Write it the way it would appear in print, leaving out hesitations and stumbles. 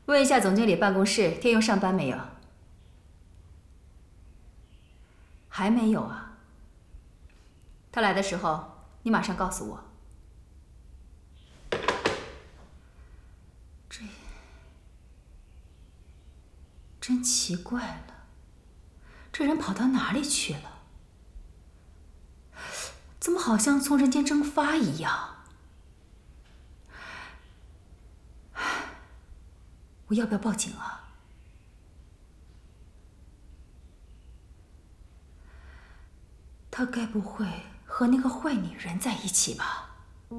问一下总经理办公室，天佑上班没有？还没有啊？他来的时候，你马上告诉我。真奇怪了，这人跑到哪里去了？怎么好像从人间蒸发一样？我要不要报警啊？他该不会和那个坏女人在一起吧？